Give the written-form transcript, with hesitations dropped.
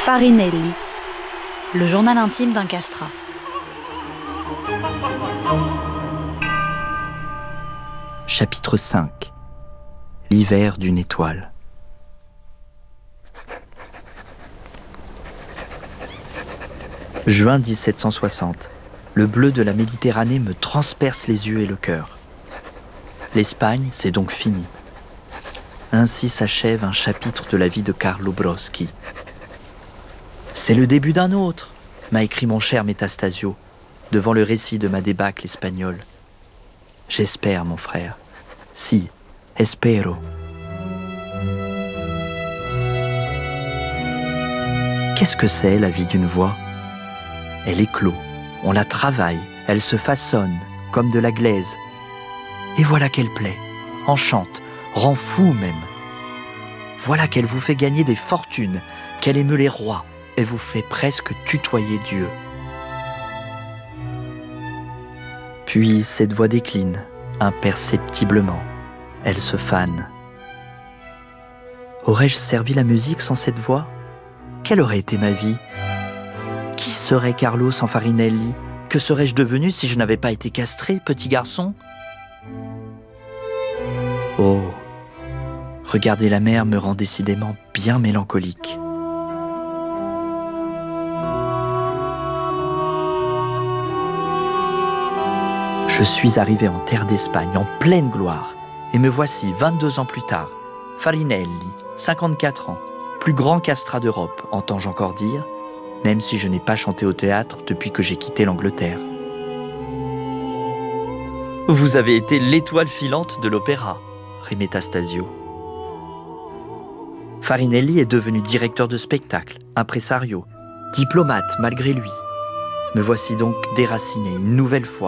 Farinelli, le journal intime d'un castrat. Chapitre 5. L'hiver d'une étoile. Juin 1760. Le bleu de la Méditerranée me transperce les yeux et le cœur. L'Espagne, c'est donc fini. Ainsi s'achève un chapitre de la vie de Carlo Broschi. C'est le début d'un autre, m'a écrit mon cher Metastasio, devant le récit de ma débâcle espagnole. J'espère, mon frère. Si, espero. Qu'est-ce que c'est, la vie d'une voix ? Elle éclot, on la travaille, elle se façonne, comme de la glaise. Et voilà qu'elle plaît, enchante, rend fou même. Voilà qu'elle vous fait gagner des fortunes, qu'elle émeut les rois, et vous fait presque tutoyer Dieu. Puis cette voix décline, imperceptiblement. Elle se fane. Aurais-je servi la musique sans cette voix ? Quelle aurait été ma vie ? Qui serait Carlo sans Farinelli ? Que serais-je devenu si je n'avais pas été castré, petit garçon ? Oh, regarder la mer me rend décidément bien mélancolique. Je suis arrivé en terre d'Espagne, en pleine gloire, et me voici 22 ans plus tard, Farinelli, 54 ans, plus grand castrat d'Europe, entends-je encore dire, même si je n'ai pas chanté au théâtre depuis que j'ai quitté l'Angleterre. Vous avez été l'étoile filante de l'opéra, rit Metastasio. Farinelli est devenu directeur de spectacle, impresario, diplomate malgré lui. Me voici donc déraciné une nouvelle fois